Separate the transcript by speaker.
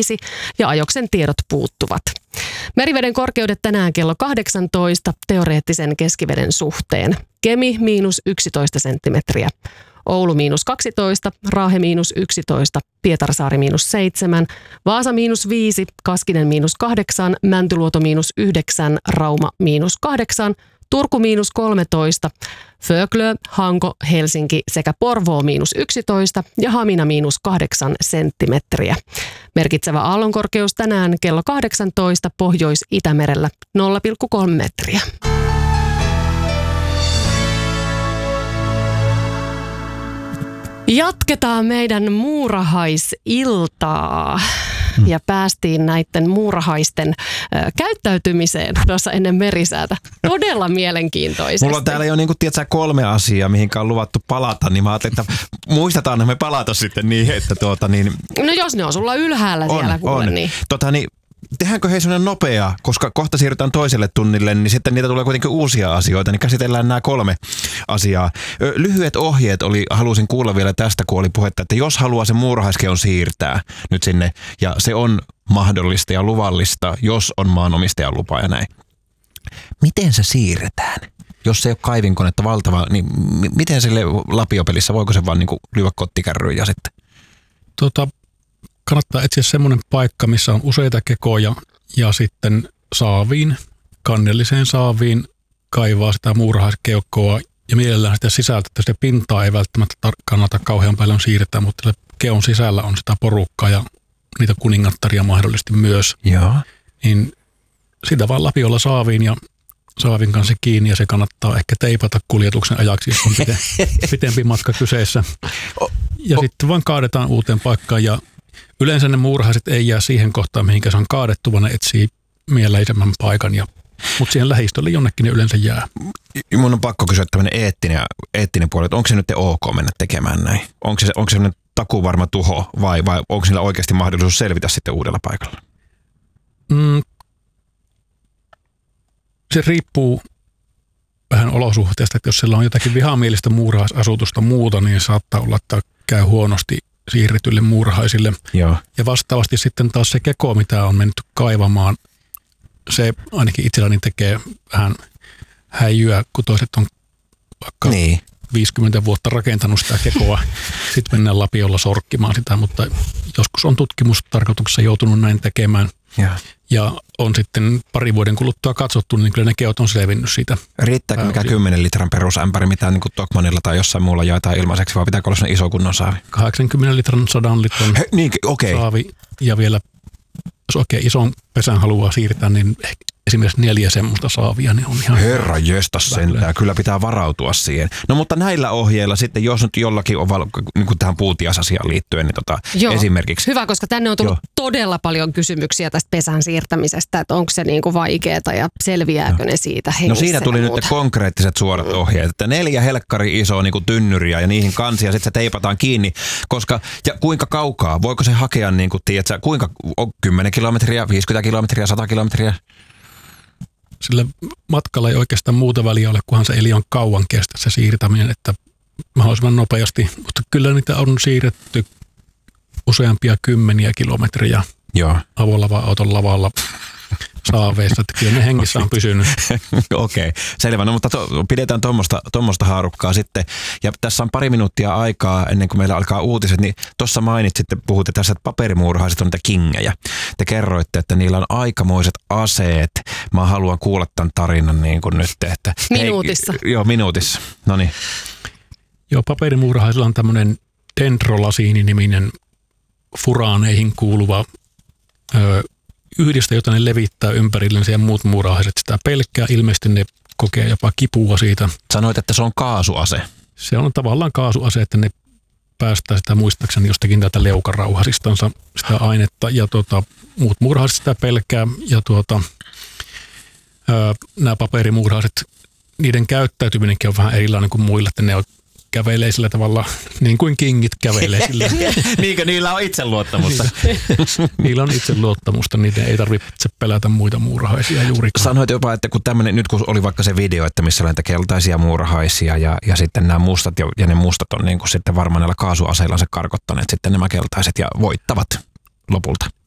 Speaker 1: 5 ja ajoksen tiedot puuttuvat. Meriveden korkeudet tänään kello 18 teoreettisen keskiveden suhteen. Kemi -11 senttimetriä. Oulu -12, Raahe -11, Pietarsaari -7, Vaasa -5, Kaskinen -8, Mäntyluoto -9, Rauma -8, Turku -13, Föglö, Hanko, Helsinki sekä Porvoo -11 ja Hamina -8 senttimetriä. Merkitsevä aallonkorkeus tänään kello 18 Pohjois-Itämerellä 0,3 metriä. Jatketaan meidän muurahaisiltaa ja päästiin näiden muurahaisten käyttäytymiseen tuossa ennen merisäätä. Todella mielenkiintoisesti.
Speaker 2: Mulla on täällä jo 3 asiaa, mihinkä on luvattu palata, niin mä ajattelin, että muistetaan me palata sitten niihin, että
Speaker 1: No jos ne on sulla ylhäällä siellä kuule, niin.
Speaker 2: Tehdäänkö hei sellainen nopea, koska kohta siirrytään toiselle tunnille, niin sitten niitä tulee kuitenkin uusia asioita, niin käsitellään nämä 3 asiaa. Lyhyet ohjeet halusin kuulla vielä tästä, kun oli puhetta, että jos haluaa sen muurahaiskeon siirtää nyt sinne, ja se on mahdollista ja luvallista, jos on maanomistajan lupa ja näin. Miten se siirretään? Jos se ei ole kaivinkonetta valtava, niin miten sille lapiopelissä, voiko se vaan lyödä kottikärryyn ja sitten?
Speaker 3: Kannattaa etsiä semmoinen paikka, missä on useita kekoja ja sitten saaviin, kannelliseen saaviin kaivaa sitä muurahaiskeuhkoa ja mielellään sitä sisältä, että sitä pintaa ei välttämättä kannata kauhean paljon siirtää, mutta keon sisällä on sitä porukkaa ja niitä kuningattaria mahdollisesti myös.
Speaker 2: Joo.
Speaker 3: Niin sitä vaan lapiolla saaviin ja saavin kanssa kiinni ja se kannattaa ehkä teipata kuljetuksen ajaksi, jos on pitempi matka kyseessä. Ja sitten vaan kaadetaan uuteen paikkaan ja yleensä ne muurahaiset ei jää siihen kohtaan, mihinkä se on kaadettu, vaan ne etsii mieleisemmän paikan, mutta siihen lähistölle jonnekin ne yleensä jää.
Speaker 2: Mun on pakko kysyä tämmöinen eettinen puoli, että onko se nyt ok mennä tekemään näin? Onko se sellainen takuvarma tuho vai onko sillä oikeasti mahdollisuus selvitä sitten uudella paikalla? Se riippuu vähän olosuhteesta, että jos siellä on jotakin vihamielistä muurahaisasutusta muuta, niin saattaa olla, että käy huonosti siirretyille muurahaisille. Joo.
Speaker 3: Ja vastaavasti sitten taas se keko, mitä on mennyt kaivamaan, se ainakin itselläni tekee vähän häijyä, kun toiset on vaikka 50 vuotta rakentanut sitä kekoa. Sitten mennään lapiolla sorkkimaan sitä, mutta joskus on tutkimustarkoituksessa joutunut näin tekemään. Ja on sitten 2 vuoden kuluttua katsottu, niin kyllä ne keot on selvinnyt siitä.
Speaker 2: Riittääkö mikä 10 litran perusämpäri, mitä niin kuin Tokmanilla tai jossain muulla jaetaan ilmaiseksi, vai pitääkö olla sellainen iso kunnon saavi? 80 litran, 100 litran saavi ja vielä, jos oikein ison pesän haluaa siirtää, niin esimerkiksi 4 semmoista saavia, niin on ihan... Herra jestas sentään, kyllä pitää varautua siihen. No mutta näillä ohjeilla sitten, jos nyt jollakin on niin kuin tähän puutiasasiaan liittyen, niin esimerkiksi...
Speaker 1: Hyvä, koska tänne on tullut todella paljon kysymyksiä tästä pesän siirtämisestä, että onko se niin kuin vaikeaa ja selviääkö ne siitä hengissä.
Speaker 2: No siinä tuli nyt konkreettiset suorat ohjeet, että 4 helkkari isoa niin kuin tynnyriä ja niihin kansia, sitten se teipataan kiinni, koska ja kuinka kaukaa, voiko se hakea niin kuin, tiedätkö, kuinka 10 kilometriä, 50 kilometriä, 100 kilometriä?
Speaker 3: Sillä matkalla ei oikeastaan muuta väliä ole, kunhan se eli on kauan kestä se siirtäminen, että mahdollisimman nopeasti. Mutta kyllä niitä on siirretty useampia 10 kilometriä avolava-auton lavalla saaveista, että kyllä ne hengissä on pysynyt.
Speaker 2: Okei, selvä. No mutta pidetään tuommoista haarukkaa sitten. Ja tässä on 2 minuuttia aikaa ennen kuin meillä alkaa uutiset, niin tuossa mainitsitte, puhutte tässä, että paperimuurahaiset on niitä kingejä. Te kerroitte, että niillä on aikamoiset aseet. Mä haluan kuulla tämän tarinan niin kuin nyt. Että,
Speaker 1: minuutissa.
Speaker 2: Minuutissa. No niin.
Speaker 3: Joo, paperimuurahaisilla on tämmöinen dendrolasiini-niminen furaaneihin kuuluva yhdistä, jota ne levittää ympärillensä ja muut muurahaiset sitä pelkkää. Ilmeisesti ne kokee jopa kipua siitä.
Speaker 2: Sanoit, että se on kaasuase.
Speaker 3: Se on tavallaan kaasuase, että ne päästää sitä muistaakseni jostakin täältä leukarauhasistansa sitä ainetta ja muut muurahaiset sitä pelkkää ja nämä paperimuurahaiset, niiden käyttäytyminenkin on vähän erilainen kuin muilla, että ne kävelee sillä tavalla, niin kuin kingit kävelee sillä.
Speaker 2: Niinkö niillä on itseluottamusta?
Speaker 3: Niillä on itseluottamusta, niiden ei tarvitse pelätä muita muurahaisia juurikaan.
Speaker 2: Sanoit jopa, että kun tämmöinen, nyt kun oli vaikka se video, että missä on näitä keltaisia muurahaisia ja sitten nämä mustat, ja ne mustat on niin kuin sitten varmaan näillä kaasuaseilla se karkottaneet sitten nämä keltaiset ja voittavat lopulta.